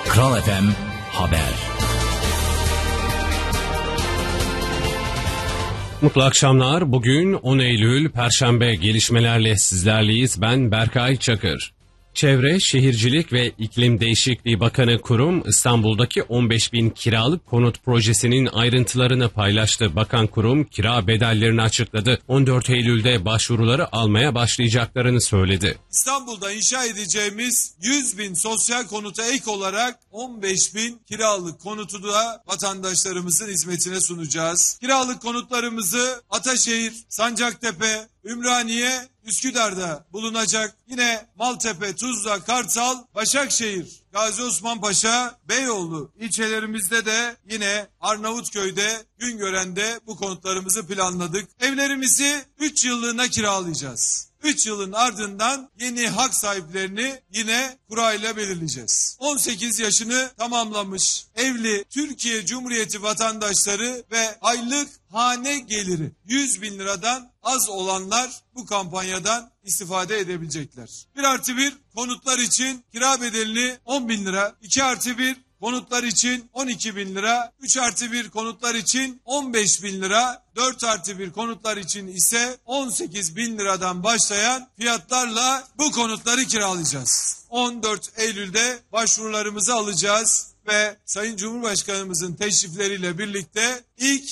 Kral FM Haber. Mutlu akşamlar. Bugün 10 Eylül Perşembe, gelişmelerle sizlerleyiz. Ben Berkay Çakır. Çevre, Şehircilik ve İklim Değişikliği Bakanı Kurum, İstanbul'daki 15.000 kiralık konut projesinin ayrıntılarını paylaştı. Bakan Kurum, kira bedellerini açıkladı. 14 Eylül'de başvuruları almaya başlayacaklarını söyledi. İstanbul'da inşa edeceğimiz 100.000 sosyal konuta ek olarak 15.000 kiralık konutu da vatandaşlarımızın hizmetine sunacağız. Kiralık konutlarımızı Ataşehir, Sancaktepe, Ümraniye, Üsküdar'da bulunacak. Yine Maltepe, Tuzla, Kartal, Başakşehir, Gazi Osman Paşa, Beyoğlu ilçelerimizde de yine Arnavutköy'de, Güngören'de bu konutlarımızı planladık. Evlerimizi 3 yıllığına kiralayacağız. 3 yılın ardından yeni hak sahiplerini yine kurayla belirleyeceğiz. 18 yaşını tamamlamış evli Türkiye Cumhuriyeti vatandaşları ve aylık hane geliri 100.000 liradan az olanlar bu kampanyadan istifade edebilecekler. 1+1 konutlar için kira bedelini 10.000 lira, 2+1 konutlar için 12.000 lira, 3+1 konutlar için 15.000 lira, 4+1 konutlar için ise 18.000 liradan başlayan fiyatlarla bu konutları kiralayacağız. 14 Eylül'de başvurularımızı alacağız ve Sayın Cumhurbaşkanımızın teşrifleriyle birlikte ilk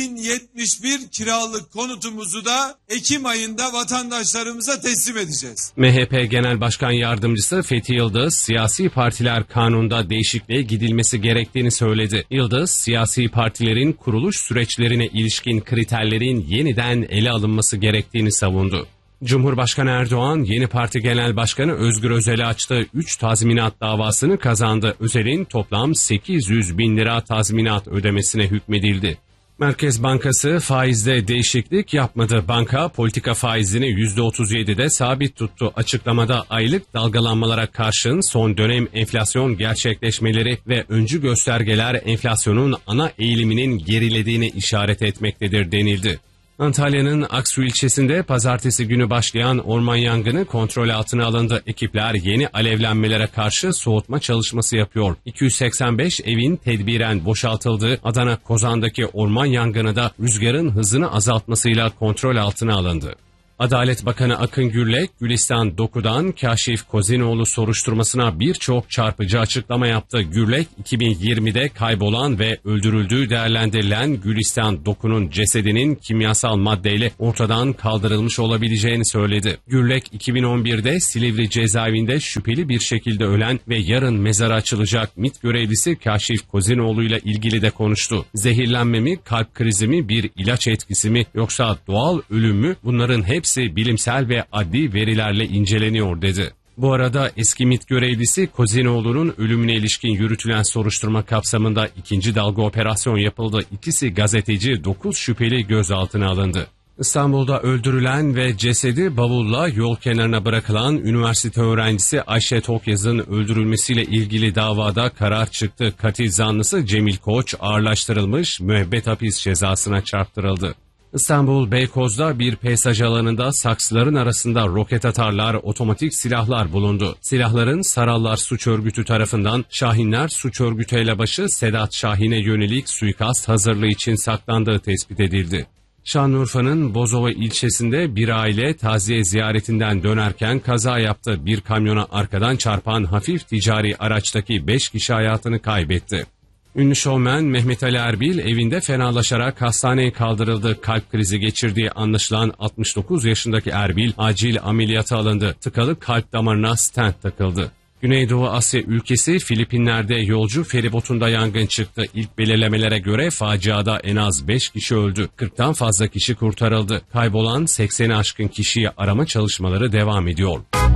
1071 kiralık konutumuzu da Ekim ayında vatandaşlarımıza teslim edeceğiz. MHP Genel Başkan Yardımcısı Fethi Yıldız, siyasi partiler kanununda değişikliğe gidilmesi gerektiğini söyledi. Yıldız, siyasi partilerin kuruluş süreçlerine ilişkin kriterlerin yeniden ele alınması gerektiğini savundu. Cumhurbaşkanı Erdoğan, yeni parti genel başkanı Özgür Özel'e açtığı 3 tazminat davasını kazandı. Özel'in toplam 800.000 lira tazminat ödemesine hükmedildi. Merkez Bankası faizde değişiklik yapmadı. Banka politika faizini %37'de sabit tuttu. Açıklamada aylık dalgalanmalara karşın son dönem enflasyon gerçekleşmeleri ve öncü göstergeler enflasyonun ana eğiliminin gerilediğini işaret etmektedir denildi. Antalya'nın Aksu ilçesinde pazartesi günü başlayan orman yangını kontrol altına alındı. Ekipler yeni alevlenmelere karşı soğutma çalışması yapıyor. 285 evin tedbiren boşaltıldığı Adana Kozan'daki orman yangını da rüzgarın hızını azaltmasıyla kontrol altına alındı. Adalet Bakanı Akın Gürlek, Gülistan Doku'dan Kaşif Kozinoğlu soruşturmasına birçok çarpıcı açıklama yaptı. Gürlek, 2020'de kaybolan ve öldürüldüğü değerlendirilen Gülistan Doku'nun cesedinin kimyasal maddeyle ortadan kaldırılmış olabileceğini söyledi. Gürlek, 2011'de Silivri cezaevinde şüpheli bir şekilde ölen ve yarın mezarı açılacak MİT görevlisi Kaşif Kozinoğlu ile ilgili de konuştu. Zehirlenme mi, kalp krizi mi, bir ilaç etkisi mi yoksa doğal ölüm mü? Bunların hepsi bilimsel ve adli verilerle inceleniyor dedi. Bu arada eski MİT görevlisi Kozinoğlu'nun ölümüne ilişkin yürütülen soruşturma kapsamında ikinci dalga operasyon yapıldı. İkisi gazeteci, 9 şüpheli gözaltına alındı. İstanbul'da öldürülen ve cesedi bavulla yol kenarına bırakılan üniversite öğrencisi Ayşe Tokyaz'ın öldürülmesiyle ilgili davada karar çıktı. Katil zanlısı Cemil Koç ağırlaştırılmış, müebbet hapis cezasına çarptırıldı. İstanbul Beykoz'da bir peyzaj alanında saksıların arasında roket atarlar, otomatik silahlar bulundu. Silahların Sarallar Suç Örgütü tarafından Şahinler Suç Örgütü elebaşı Sedat Şahin'e yönelik suikast hazırlığı için saklandığı tespit edildi. Şanlıurfa'nın Bozova ilçesinde bir aile taziye ziyaretinden dönerken kaza yaptı. Bir kamyona arkadan çarpan hafif ticari araçtaki 5 kişi hayatını kaybetti. Ünlü şovmen Mehmet Ali Erbil evinde fenalaşarak hastaneye kaldırıldı. Kalp krizi geçirdiği anlaşılan 69 yaşındaki Erbil acil ameliyata alındı. Tıkalı kalp damarına stent takıldı. Güneydoğu Asya ülkesi Filipinler'de yolcu feribotunda yangın çıktı. İlk belirlemelere göre faciada en az 5 kişi öldü. 40'tan fazla kişi kurtarıldı. Kaybolan 80'i aşkın kişiyi arama çalışmaları devam ediyor.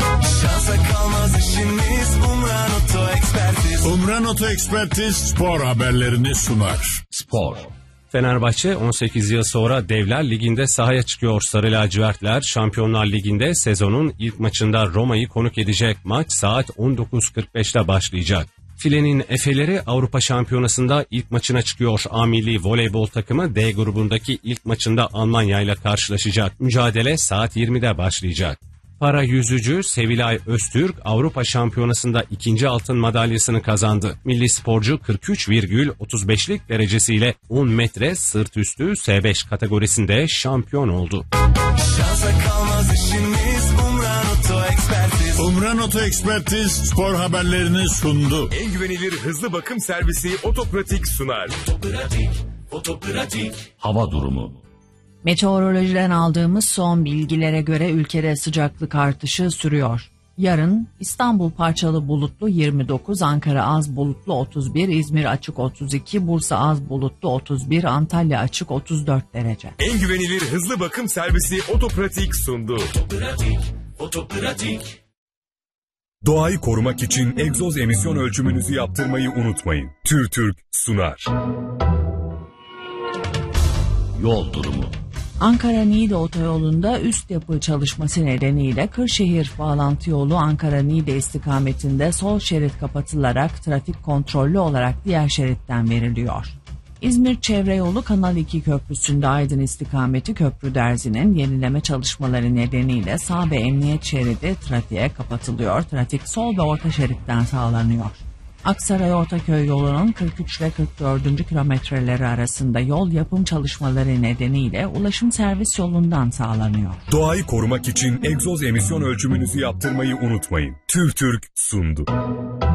Umran Oto Ekspertiz spor haberlerini sunar. Spor. Fenerbahçe 18 yıl sonra Devler Ligi'nde sahaya çıkıyor. Sarı lacivertler Şampiyonlar Ligi'nde sezonun ilk maçında Roma'yı konuk edecek. Maç saat 19.45'te başlayacak. Filenin Efe'leri Avrupa Şampiyonası'nda ilk maçına çıkıyor. A milli voleybol takımı D grubundaki ilk maçında Almanya ile karşılaşacak. Mücadele saat 20'de başlayacak. Para yüzücü Sevilay Öztürk Avrupa Şampiyonası'nda 2. altın madalyasını kazandı. Milli sporcu 43,35'lik derecesiyle 10 metre sırt üstü S5 kategorisinde şampiyon oldu. Şansa kalmaz işimiz Umran Oto Ekspertiz. Umran Oto Ekspertiz spor haberlerini sundu. En güvenilir hızlı bakım servisi Otopratik sunar. Otopratik. Hava durumu. Meteorolojiden aldığımız son bilgilere göre ülkede sıcaklık artışı sürüyor. Yarın İstanbul parçalı bulutlu 29, Ankara az bulutlu 31, İzmir açık 32, Bursa az bulutlu 31, Antalya açık 34 derece. En güvenilir hızlı bakım servisi Otopratik sundu. Otopratik. Doğayı korumak için egzoz emisyon ölçümünüzü yaptırmayı unutmayın. TÜRTÜRK sunar. Yol durumu. Ankara-Niğde otoyolunda üst yapı çalışması nedeniyle Kırşehir bağlantı yolu Ankara-Niğde istikametinde sol şerit kapatılarak trafik kontrollü olarak diğer şeritten veriliyor. İzmir çevre yolu Kanal 2 köprüsünde Aydın istikameti Köprü Derzi'nin yenileme çalışmaları nedeniyle sağ ve emniyet şeridi trafiğe kapatılıyor. Trafik sol ve orta şeritten sağlanıyor. Aksaray Ortaköy yolunun 43 ile 44. kilometreleri arasında yol yapım çalışmaları nedeniyle ulaşım servis yolundan sağlanıyor. Doğayı korumak için egzoz emisyon ölçümünüzü yaptırmayı unutmayın. TÜRTÜRK sundu.